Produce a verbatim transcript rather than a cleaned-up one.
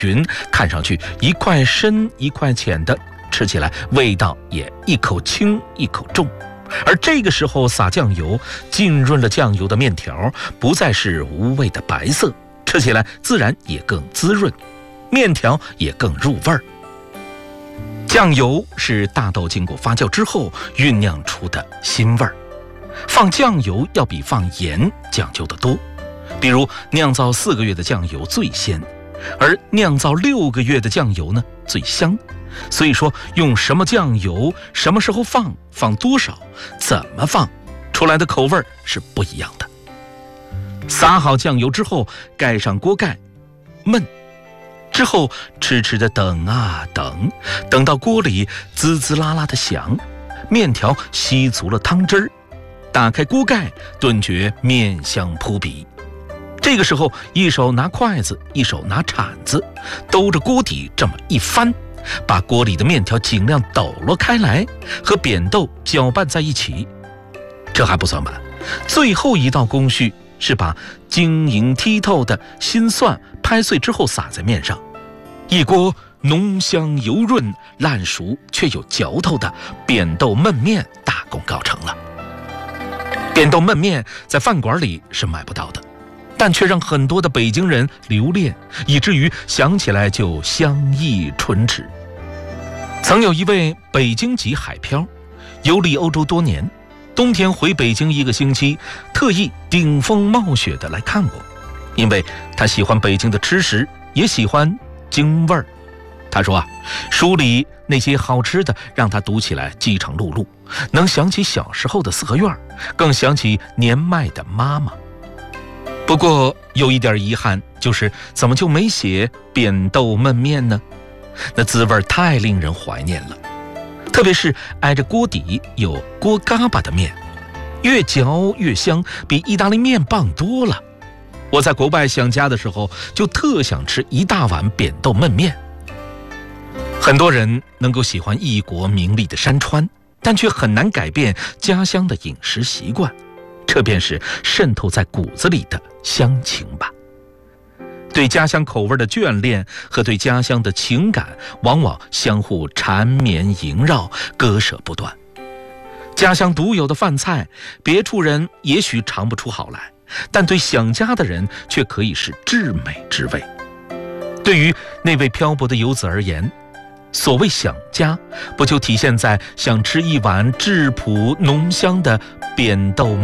匀，看上去一块深一块浅的，吃起来味道也一口轻一口重。而这个时候撒酱油，浸润了酱油的面条不再是无味的白色，吃起来自然也更滋润，面条也更入味儿。酱油是大豆经过发酵之后酝酿出的新味儿，放酱油要比放盐讲究得多。比如酿造四个月的酱油最鲜，而酿造六个月的酱油呢最香。所以说用什么酱油，什么时候放，放多少，怎么放，出来的口味是不一样的。撒好酱油之后，盖上锅盖焖，之后痴痴的等啊等，等到锅里滋滋啦啦的响，面条吸足了汤汁儿，打开锅盖，顿觉面香扑鼻。这个时候一手拿筷子，一手拿铲子，兜着锅底这么一翻，把锅里的面条尽量抖落开来，和扁豆搅拌在一起。这还不算完，最后一道工序是把晶莹剔透的新蒜拍碎之后撒在面上，一锅浓香油润、烂熟却有嚼头的扁豆焖面大功告成了。扁豆焖面在饭馆里是买不到的，但却让很多的北京人留恋，以至于想起来就香意唇齿。曾有一位北京籍海漂，游历欧洲多年，冬天回北京一个星期，特意顶风冒雪的来看我，因为他喜欢北京的吃食，也喜欢京味儿。他说啊，书里那些好吃的让他读起来饥肠辘辘，能想起小时候的四合院，更想起年迈的妈妈。不过有一点遗憾，就是怎么就没写扁豆焖面呢？那滋味太令人怀念了，特别是挨着锅底有锅嘎巴的面，越嚼越香，比意大利面棒多了。我在国外想家的时候，就特想吃一大碗扁豆焖面。很多人能够喜欢异国名利的山川，但却很难改变家乡的饮食习惯，这便是渗透在骨子里的乡情吧。对家乡口味的眷恋和对家乡的情感往往相互缠绵萦绕，割舍不断。家乡独有的饭菜，别处人也许尝不出好来，但对想家的人却可以是至美之味。对于那位漂泊的游子而言，所谓想家，不就体现在想吃一碗质朴浓香的扁豆